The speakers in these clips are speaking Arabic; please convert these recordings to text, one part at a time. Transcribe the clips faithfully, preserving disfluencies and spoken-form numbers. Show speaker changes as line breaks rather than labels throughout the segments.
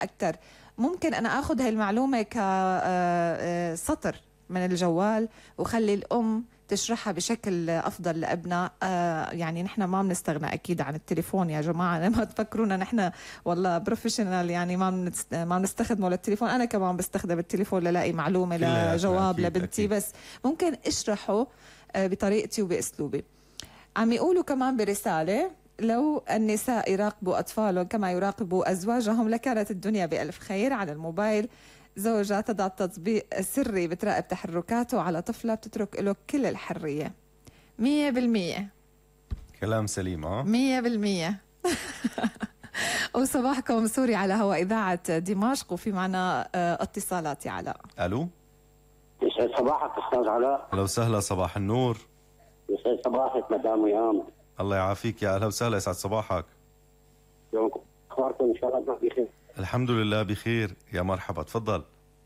أكثر. ممكن أنا أخذ هاي المعلومة كسطر من الجوال وخلي الأم تشرحها بشكل أفضل لأبناء. آه يعني نحن ما بنستغنى أكيد عن التليفون يا جماعة، ما تفكرونا نحن والله بروفيشنال يعني ما ما بنستخدمه للتليفون. أنا كمان بستخدم التليفون للاقي معلومة لجواب لبنتي، بس ممكن اشرحه آه بطريقتي وبأسلوبي. عم يقولوا كمان برسالة: لو النساء يراقبوا أطفالهم كما يراقبوا أزواجهم لكانت الدنيا بألف خير. على الموبايل زوجة تضع تطبيق سري بتراقب تحركاته على طفلة، بتترك له كل الحرية. مية بالمية
كلام سليم. اه
مية بالمية وصباحكم سوري على هواء إذاعة دمشق، وفي معنا اتصالات يا علاء.
ألو،
يسعد صباحك أستاذ علاء.
أهلا وسهلا، صباح النور.
يسعد صباحك مدام ويام.
الله يعافيك، يا أهلا وسهلا، يسعد صباحك.
يومكم أخباركم إن شاء الله بخير؟
الحمد لله بخير، يا مرحبا، تفضل.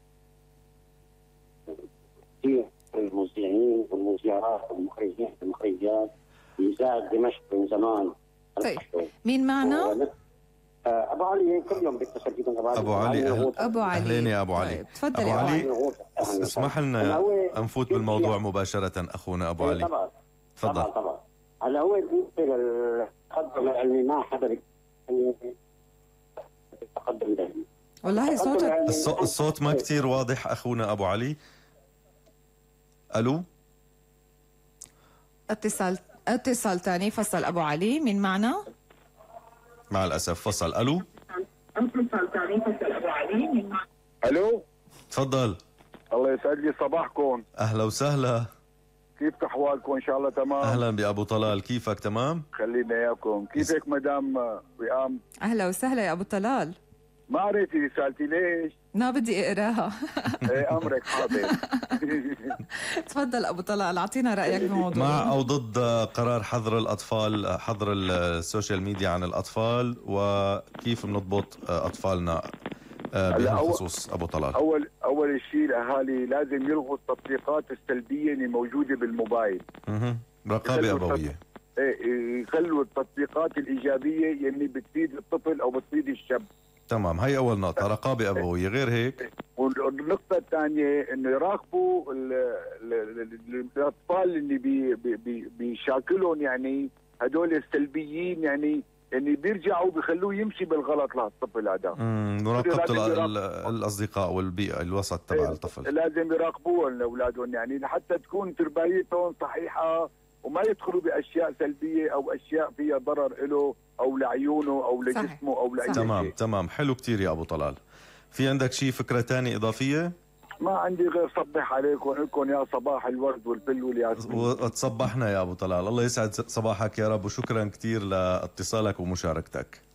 المذيعين والمذيعات والمخرجين والمخرجات بإذاعة دمشق من زمان.
طيب مين معنا؟
أبو علي كل يوم بيتصل فيكم.
أبو علي. أهل...
أبو علي،
أهلين يا أبو علي.
طيب تفضل
أبو
يا أبو
علي.
علي.
اسمح لنا نفوت بالموضوع مباشرة أخونا أبو علي.
طبعا
تفضل.
طبعا طبعا. هلا هو بالنسبة للتقدم العلمي ما حدا التقدم العلمي.
والله صوتك
الصوت, الصوت ما كتير واضح أخونا أبو علي. ألو،
اتصال اتصال ثاني، فصل أبو علي. مين معنا؟
مع الأسف فصل. ألو،
اتصال ثاني، فصل أبو علي. مين معنا؟ ألو،
تفضل.
الله يسعد لي صباحكم.
أهلا وسهلا،
كيف أحوالكم؟ إن شاء الله تمام.
أهلا بأبو طلال، كيفك؟ تمام؟
خلينا إياكم. كيفك مدام وئام؟
أهلا وسهلا يا أبو طلال.
ما قريتي رسالتي ليش؟
ما بدي اقراها.
ايه امرك حاضر.
تفضل ابو طلال، اعطينا رايك بالموضوع.
مع او ضد قرار حظر الاطفال، حظر السوشيال ميديا عن الاطفال، وكيف بنضبط اطفالنا بهالخصوص ابو طلال؟
اول اول شيء الاهالي لازم يلغوا التطبيقات السلبيه اللي موجوده بالموبايل.
اها، رقابه ابويه.
ايه، يخلوا التطبيقات الايجابيه اللي بتفيد الطفل او بتفيد الشاب.
تمام، هي أول نقطة، رقابة أبوية. غير هيك؟
والنقطة الثانية إنه يراقبوا الأطفال اللي بي بي بيشاكلون، يعني هدول السلبيين، يعني يعني بيرجعوا بيخلوه يمشي بالغلط لهالطفل هذا.
امم مراقبة الأصدقاء والبيئة، الوسط تبع الطفل.
لازم يراقبوهم لأولادهم، يعني حتى تكون تربايتهم صحيحة وما يدخلوا بأشياء سلبية أو أشياء فيها ضرر له أو لعيونه أو لجسمه أو لأي شيء.
تمام تمام، حلو كتير يا أبو طلال. في عندك شيء فكرة تانية إضافية؟
ما عندي غير صبح عليكم لكم يا صباح الورد والفل والياسمين.
وتصبحنا يا أبو طلال، الله يسعد صباحك يا رب، وشكرا كتير لاتصالك ومشاركتك.